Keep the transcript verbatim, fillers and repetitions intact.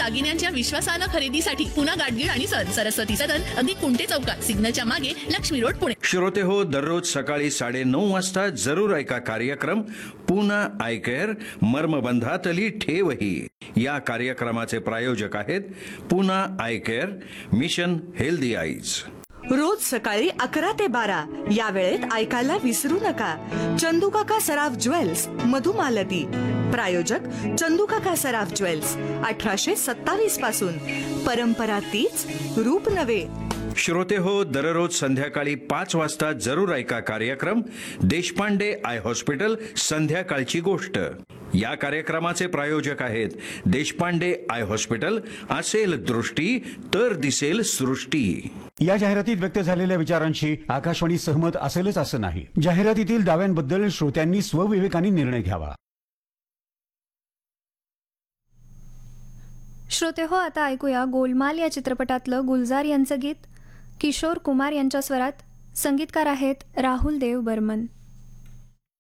दागिन्यांच्या विश्वासानं खरेदीसाठी पुन्हा गाडगीळ आणि सर सरस्वती सदन अगदी कुंटे चौकात सिग्नलच्या मागे लक्ष्मी रोड पुणे. श्रोते हो, दररोज सकाळी साडे नऊ वाजता जरूर ऐका कार्यक्रम पुन्हा आय केअर मर्मबंधातली ठेवही. या कार्यक्रमाचे प्रायोजक आहेत पुन्हा I care, mission healthy eyes. रोज सकाळी अकरा ते बारा या वेळेत ऐकायला विसरू नका. चंदूकाका सराफ ज्वेल्स, मधुमालती. प्रायोजक चंदूकाका सराफ ज्वेल्स, अठराशे सत्तावीस पासून. परंपरा तीच, रूप नवे. श्रोते हो, दररोज संध्याकाळी पाच वाजता जरूर ऐका कार्यक्रम देशपांडे आय हॉस्पिटल संध्याकाळची गोष्ट. या कार्यक्रमाचे प्रायोजक आहेत देशपांडे आय हॉस्पिटल. असेल दृष्टी तर दिसेल सृष्टी. या जाहिरातीत व्यक्त झालेल्या विचारांशी आकाशवाणी सहमत असेलच असं नाही. जाहिरातीतील दाव्यांबद्दल श्रोत्यांनी स्वविवेकाने निर्णय घ्यावा. श्रोते हो, आता ऐकूया गोलमाल या चित्रपटातलं गुलजार यांचं गीत. किशोर कुमार यांच्या स्वरात. संगीतकार आहेत राहुल देव बर्मन.